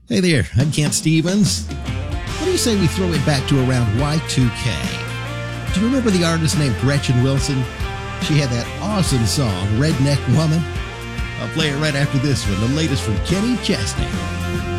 Hey there, I'm Kent Stevens. What do you say we throw it back to around Y2K? Do you remember the artist named Gretchen Wilson? She had that awesome song, Redneck Woman. I'll play it right after this one, the latest from Kenny Chesney.